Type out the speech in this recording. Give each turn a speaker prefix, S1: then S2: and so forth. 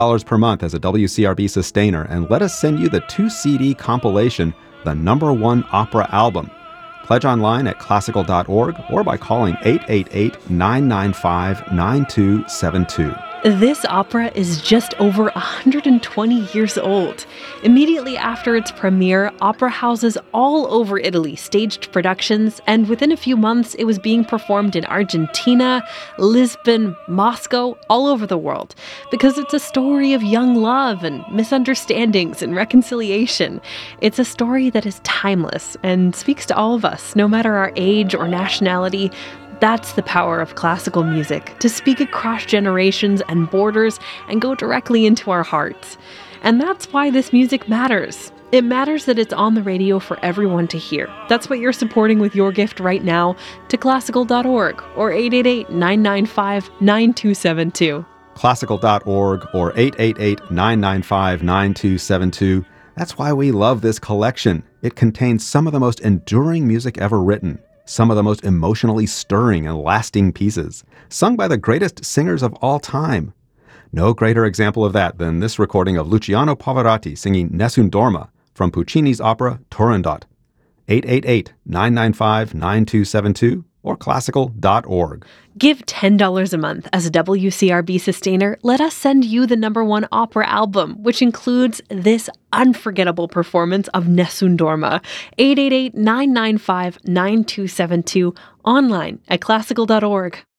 S1: per month as a WCRB sustainer and let us send you the 2-CD compilation, The Number One Opera Album. Pledge online at classical.org or by calling 888-995-9272.
S2: This opera is just over 120 years old. Immediately after its premiere, opera houses all over Italy staged productions, and within a few months it was being performed in Argentina, Lisbon, Moscow, all over the world, because it's a story of young love and misunderstandings and reconciliation. It's a story that is timeless and speaks to all of us, no matter our age or nationality. That's the power of classical music, to speak across generations and borders and go directly into our hearts. And that's why this music matters. It matters that it's on the radio for everyone to hear. That's what you're supporting with your gift right now to classical.org or 888-995-9272.
S1: Classical.org or 888-995-9272. That's why we love this collection. It contains some of the most enduring music ever written. Some of the most emotionally stirring and lasting pieces, sung by the greatest singers of all time. No greater example of that than this recording of Luciano Pavarotti singing Nessun Dorma from Puccini's opera Turandot. 888-995-9272 or classical.org.
S2: Give $10 a month as a WCRB sustainer. Let us send you the number one opera album, which includes this unforgettable performance of Nessun Dorma. 888-995-9272, online at classical.org.